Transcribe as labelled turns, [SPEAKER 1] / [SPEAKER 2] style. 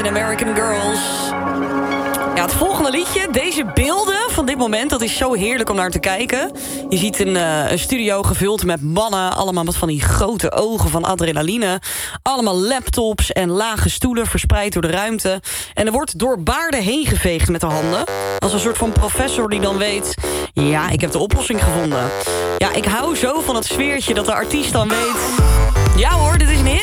[SPEAKER 1] en American Girls. Ja, het volgende liedje, deze beelden van dit moment, dat is zo heerlijk om naar te kijken. Je ziet een studio gevuld met mannen, allemaal met van die grote ogen van adrenaline. Allemaal laptops en lage stoelen verspreid door de ruimte. En er wordt door baarden heen geveegd met de handen. Als een soort van professor die dan weet, ja, ik heb de oplossing gevonden. Ja, ik hou zo van het sfeertje dat de artiest dan weet, ja hoor, dit is een hit.